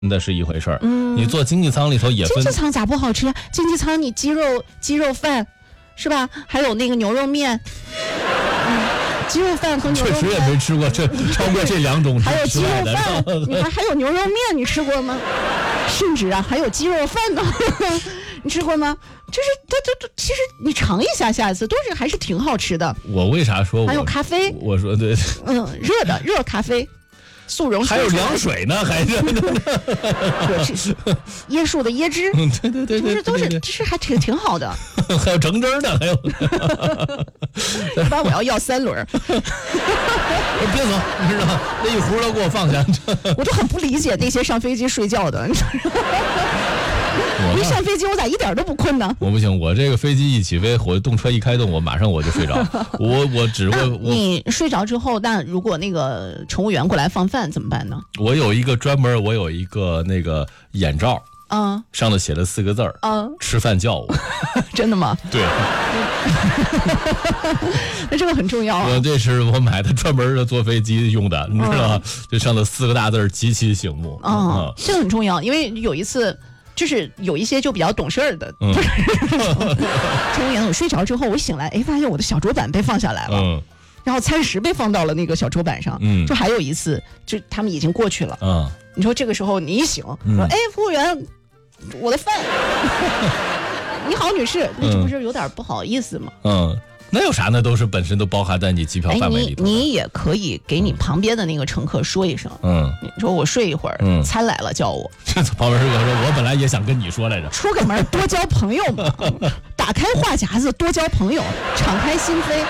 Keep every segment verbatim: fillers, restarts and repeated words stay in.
的是一回事儿。嗯，你坐经济舱里头也分。 经济舱咋不好吃呀？经济舱你鸡肉鸡肉饭是吧？还有那个牛肉面。嗯，鸡肉饭和牛肉面。 确实也没吃过这超过这两种。 还有鸡肉饭，你还还有牛肉面，你吃过吗？甚至啊，还有鸡肉饭呢，你吃过吗？就是它它它，其实你尝一下，下一次都是还是挺好吃的。 我为啥说我？ 还有咖啡， 我说对， 嗯，热的热咖啡。速溶还有凉水呢，还是椰树的椰汁， 对对对， 不是都是，这是还挺挺好的。 还有橙汁的，还有。 一般我要要三轮。 别走，你知道吗？那一壶都给我放下。 我就很不理解那些上飞机睡觉的。我一上飞机，我咋一点都不困呢？ 我不行，我这个飞机一起飞，火动车一开动，我马上我就睡着。我我只会我你睡着之后，那如果那个乘务员过来放饭怎么办呢？ 我有一个专门，我有一个那个眼罩， 嗯， 上头写了四个字儿，嗯，吃饭叫我。 真的吗？ 对。 那这个很重要啊！ 这是我买的专门的坐飞机用的，你知道吗？这上头四个大字儿极其醒目。 嗯，这个很重要，因为有一次。就是有一些就比较懂事儿的， 嗯、 乘务员，我睡着之后，我醒来，哎，发现我的小桌板被放下来了，嗯、然后餐食被放到了那个小桌板上。嗯，就还有一次，就他们已经过去了。嗯，你说这个时候你一醒，嗯、说，哎，服务员，我的饭。你好，女士，那这不是有点不好意思吗？ 嗯。那有啥呢？都是本身都包含在你机票范围里头。 你你也可以给你旁边的那个乘客说一声，嗯，你说我睡一会儿，嗯，餐来了叫我。 这旁边这个说，我本来也想跟你说来着。 出个门多交朋友嘛，打开话匣子多交朋友，敞开心扉。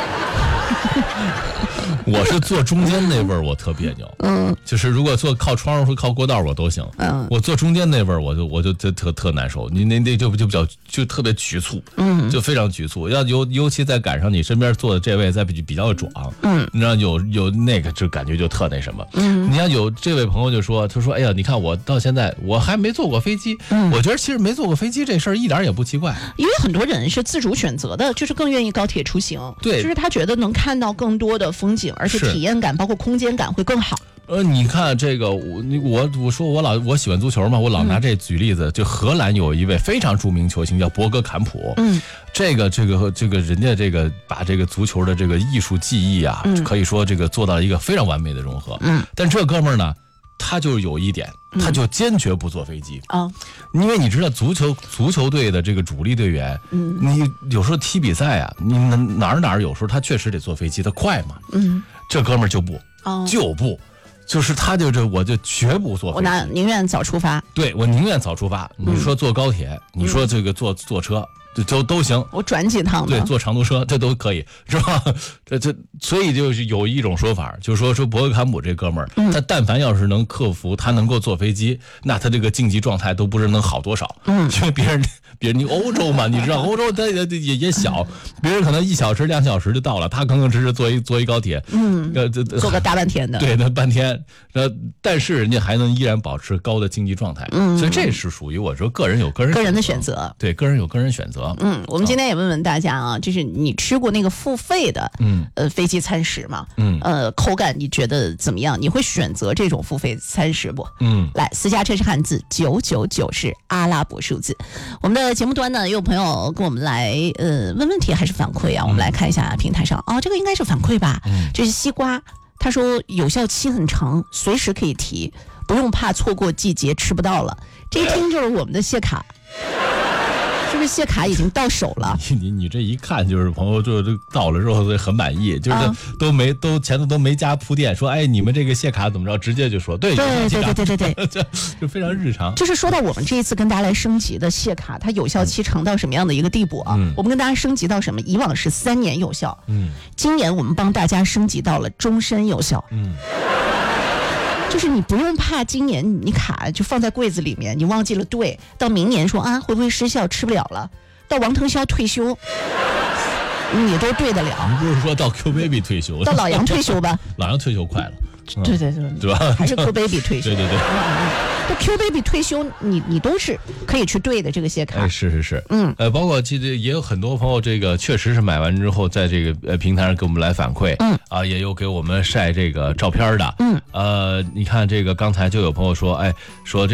我是坐中间那位儿，我特别扭。嗯，就是如果坐靠窗户或靠过道我都行。嗯，我坐中间那位儿，我就我就特特特难受。你那那就就比较就特别局促，嗯，就非常局促。要尤尤其再赶上你身边坐的这位再比比较壮，嗯，你知道有有那个就感觉就特那什么。嗯，你看有这位朋友就说，他说，哎呀，你看我到现在我还没坐过飞机，嗯，我觉得其实没坐过飞机这事儿一点也不奇怪， 因为很多人是自主选择的，就是更愿意高铁出行， 对， 就是他觉得能看到更多的风景。而且体验感包括空间感会更好。 呃，你看这个，我我我说我老我喜欢足球嘛，我老拿这举例子，嗯、就荷兰有一位非常著名球星叫博格坎普，嗯，这个这个这个人家这个把这个足球的这个艺术技艺啊，嗯、可以说这个做到一个非常完美的融合，嗯，但这哥们儿呢，他就有一点，他就坚决不坐飞机啊，嗯、因为你知道足球足球队的这个主力队员，嗯，你有时候踢比赛啊，你哪儿哪儿有时候他确实得坐飞机，他快嘛，嗯，这哥们儿就不，哦、就不。就是他就这，我就绝不坐飞机。 我那宁愿早出发。 对，我宁愿早出发。嗯、你说坐高铁，嗯、你说这个坐坐车，这都都行。 我转几趟。 对，坐长途车这都可以，是吧？这这，所以就是有一种说法，就是说说博格坎普这哥们儿，嗯、他但凡要是能克服，他能够坐飞机，那他这个竞技状态都不知能好多少。嗯，因为别人。别人你欧洲嘛，你知道欧洲它也也也小，别人可能一小时两小时就到了，他吭吭哧哧坐一坐一高铁，嗯， 呃，坐个大半天的， 对，那半天，呃，但是人家还能依然保持高的竞技状态，嗯，所以这是属于我说个人有个人个人的选择， 对，个人有个人选择， 嗯，我们今天也问问大家啊，就是你吃过那个付费的，嗯，呃，飞机餐食吗？嗯，呃，口感你觉得怎么样？你会选择这种付费餐食不？嗯，来，私家车是汉字，九九九是阿拉伯数字，我们的。节目端呢，也有朋友跟我们来呃问问题还是反馈啊？我们来看一下平台上哦，这个应该是反馈吧？嗯，这是西瓜，他说有效期很长，随时可以提，不用怕错过季节吃不到了。这一听就是我们的谢卡。是不是谢卡已经到手了？ 你你这一看就是朋友就到了之后很满意，就是都没、啊、都前头都没加铺垫，说哎你们这个谢卡怎么着，直接就说对对对对对对对， 就非常日常。 就是说到我们这一次跟大家来升级的谢卡，它有效期长到什么样的一个地步啊？嗯、我们跟大家升级到什么？以往是三年有效，嗯，今年我们帮大家升级到了终身有效，嗯。就是你不用怕今年你卡就放在柜子里面，你忘记了对，到明年说啊会不会失效吃不了了，到王腾霄退休你都对得了。 你不是说到 Q Baby 退休， 到老杨退休吧？ 老杨退休快了。 对对对， 对吧？ 还是 Q Baby 退休。 对对对。 这 Q Baby 退休，你你都是可以去兑的这个些卡。 哎，是是是，嗯，呃，包括记得也有很多朋友，这个确实是买完之后，在这个呃平台上给我们来反馈，嗯，啊，也有给我们晒这个照片的，嗯，呃，你看这个刚才就有朋友说，哎，说这。